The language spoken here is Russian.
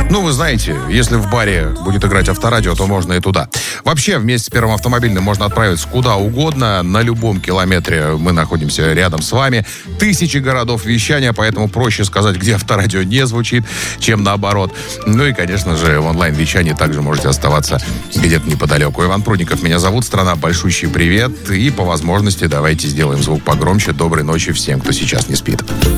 Ну, вы знаете, если в баре будет играть авторадио, то можно и туда. Вообще, вместе с Первым автомобильным можно отправиться куда угодно. На любом километре мы находимся рядом с вами. Тысячи городов вещания, поэтому проще сказать, где авторадио не звучит, чем наоборот. Ну и, конечно же, в онлайн-вещании также можете оставаться где-то неподалеку. Иван Прудников меня зовут. Страна, большущий привет. И по возможности давайте сделаем звук погромче. Доброй ночи всем, кто сейчас не спит.